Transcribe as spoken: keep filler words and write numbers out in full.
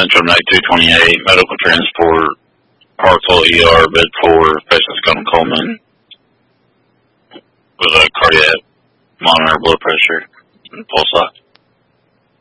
Central Night two twenty-eight, medical transport, Hartsville E R, bed four, patient's going to Coleman with a cardiac monitor, blood pressure, and pulse ox.